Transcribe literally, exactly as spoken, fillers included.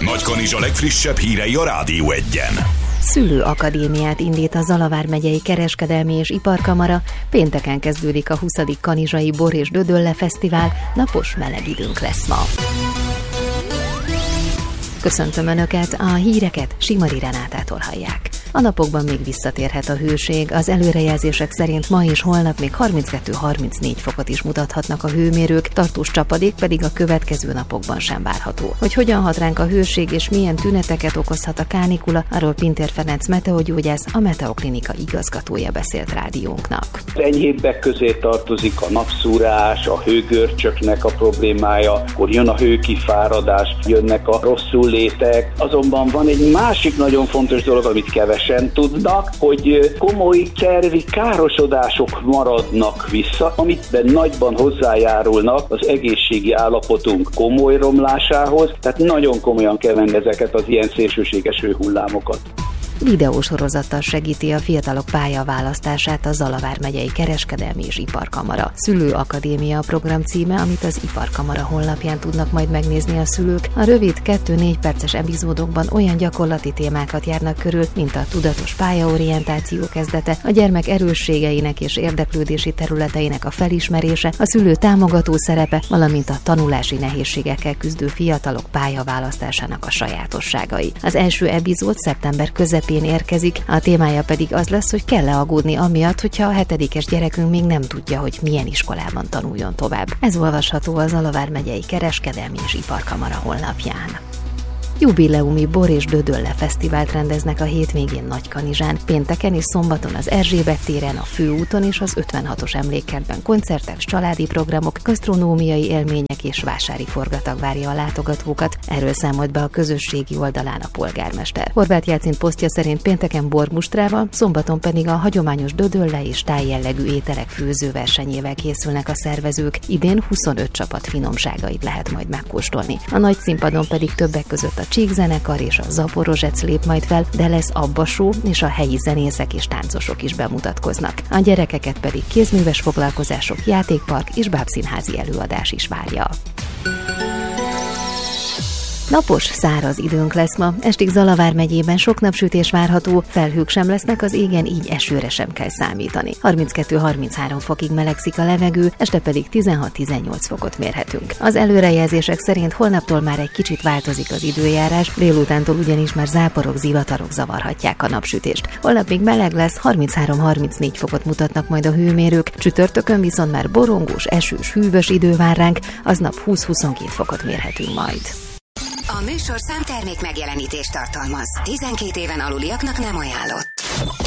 Nagykanizsa legfrissebb hírei a Rádió Egyen. Szülőakadémiát indít a Zalavár megyei kereskedelmi és iparkamara, pénteken kezdődik a huszadik kanizsai Bor és Dödölle Fesztivál, napos meleg időnk lesz ma. Köszöntöm Önöket, a híreket Simari Renátától hallják. A napokban még visszatérhet a hőség, az előrejelzések szerint ma és holnap még harminckettő-harmincnégy fokot is mutathatnak a hőmérők, tartós csapadék pedig a következő napokban sem várható. Hogy hogyan hat ránk a hőség és milyen tüneteket okozhat a kánikula, arról Pintér Ferenc meteogyógyász, a Meteoklinika igazgatója beszélt rádiónknak. Enyhébbek közé tartozik a napszúrás, a hőgörcsöknek a problémája, akkor jön a hőkifáradás, jönnek a rosszullétek. Azonban van egy másik nagyon fontos dolog, amit kevesen tudnak, hogy komoly szervi károsodások maradnak vissza, amitben nagyban hozzájárulnak az egészségi állapotunk komoly romlásához, tehát nagyon komolyan kell venni ezeket az ilyen szélsőséges hőhullámokat. Videósorozattal segíti a fiatalok pályaválasztását a Zalavár megyei kereskedelmi és iparkamara. Szülőakadémia a program címe, amit az iparkamara honlapján tudnak majd megnézni a szülők. A rövid kettő-négy perces epizódokban olyan gyakorlati témákat járnak körül, mint a tudatos pályaorientáció kezdete, a gyermek erősségeinek és érdeklődési területeinek a felismerése, a szülő támogató szerepe, valamint a tanulási nehézségekkel küzdő fiatalok pályaválasztásának a sajátosságai. Az első epizód szeptember közepén érkezik, a témája pedig az lesz, hogy kell-e aggódni amiatt, hogyha a hetedikes gyerekünk még nem tudja, hogy milyen iskolában tanuljon tovább. Ez olvasható a Zalavár megyei kereskedelmi és iparkamara honlapján. Jubileumi Bor és Dödölle Fesztivált rendeznek a hétvégén Nagykanizsán. Pénteken és szombaton az Erzsébet téren, a Főúton és az ötvenhatos emlékkertben koncertek, családi programok, gasztronómiai élmények és vásári forgatag várja a látogatókat. Erről számolt be a közösségi oldalán a polgármester. Horváth Jácint posztja szerint pénteken bormustrával, szombaton pedig a hagyományos dödölle és tájjellegű ételek főzőversenyével készülnek a szervezők. Idén huszonöt csapat finomságait lehet majd megkóstolni. A nagy színpadon pedig többek között a Csíkzenekar és a Zaporozsec lép majd fel, de lesz Abba Show, és a helyi zenészek és táncosok is bemutatkoznak. A gyerekeket pedig kézműves foglalkozások, játékpark és bábszínházi előadás is várja. Napos, száraz időnk lesz ma. Estig Zalavár megyében sok napsütés várható, felhők sem lesznek az égen, így esőre sem kell számítani. harminckettő-harminchárom fokig melegszik a levegő, este pedig tizenhat-tizennyolc fokot mérhetünk. Az előrejelzések szerint holnaptól már egy kicsit változik az időjárás, délutántól ugyanis már záporok, zivatarok zavarhatják a napsütést. Holnap még meleg lesz, harminchárom-harmincnégy fokot mutatnak majd a hőmérők, csütörtökön viszont már borongós, esős, hűvös idő vár ránk, aznap húsz-huszonkét fokot mérhetünk majd. A műsorszám termék megjelenítést tartalmaz. tizenkét éven aluliaknak nem ajánlott.